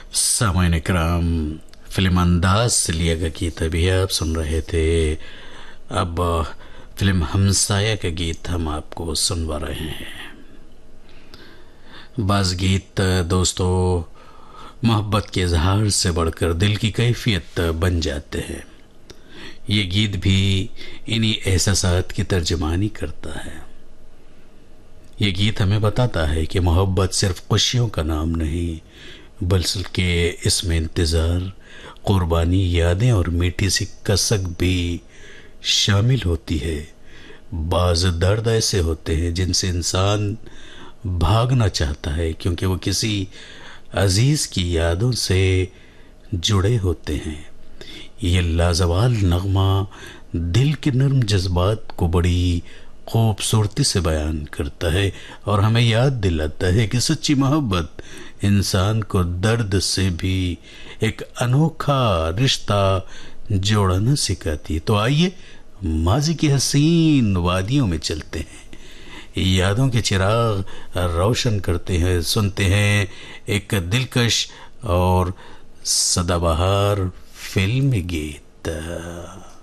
सामाइन इकराम, film अंदाज से लिया गया गीत अभी आप सुन रहे थे। अब फिल्म हमसाया का गीत हम आपको सुनवा रहे हैं। बाज़ गीत दोस्तों मोहब्बत के इजहार से बढ़कर दिल की कैफियत बन जाते हैं। ये गीत भी इन्हीं एहसासात की तर्जुमानी करता है। ये गीत हमें बताता है कि मोहब्बत सिर्फ खुशियों का नाम नहीं, बल्कि इसमें इंतज़ार, कुर्बानी, यादें और मीठी सी कसक भी शामिल होती है। बाज़ दर्द ऐसे होते हैं जिनसे इंसान भागना चाहता है क्योंकि वो किसी अजीज़ की यादों से जुड़े होते हैं। ये लाजवाल नगमा दिल के नर्म जज्बात को बड़ी खूबसूरती से बयान करता है और हमें याद दिलाता है कि सच्ची मोहब्बत इंसान को दर्द से भी एक अनोखा रिश्ता जोड़ना सिखाती। तो आइए माजी की हसीन वादियों में चलते हैं, यादों के चिराग रोशन करते हैं, सुनते हैं एक दिलकश और सदाबहार फिल्मी गीत।